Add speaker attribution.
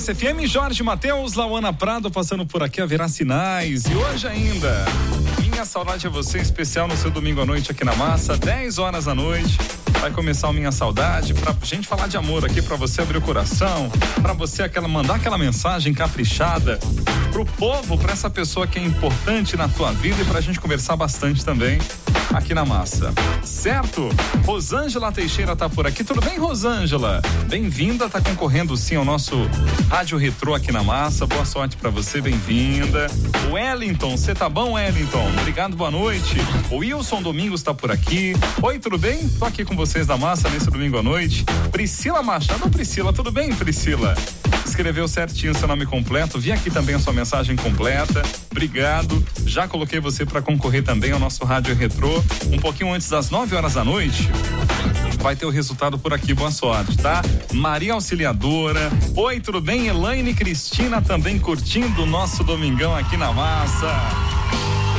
Speaker 1: Massa FM, Jorge Mateus, Lauana Prado passando por aqui a virar sinais. E hoje ainda, Minha Saudade é Você, especial no seu domingo à noite aqui na Massa, 10 horas da noite. Vai começar o Minha Saudade pra gente falar de amor aqui, pra você abrir o coração, pra você mandar aquela mensagem caprichada pro povo, pra essa pessoa que é importante na tua vida e pra gente conversar bastante também aqui na Massa. Certo? Rosângela Teixeira tá por aqui. Tudo bem, Rosângela? Bem-vinda, tá concorrendo sim ao nosso Rádio Retrô aqui na Massa. Boa sorte pra você, bem-vinda. O Wellington, você tá bom, Wellington? Obrigado, boa noite. O Wilson Domingos tá por aqui. Oi, tudo bem? Tô aqui com vocês da Massa nesse domingo à noite. Priscila Machado. Priscila, tudo bem, Priscila? Escreveu certinho seu nome completo. Vi aqui também a sua mensagem completa. Obrigado. Já coloquei você para concorrer também ao nosso Rádio Retrô. Um pouquinho antes das 9 horas da noite. Vai ter o resultado por aqui, boa sorte, tá? Maria Auxiliadora. Oi, tudo bem? Elaine Cristina também curtindo o nosso domingão aqui na Massa.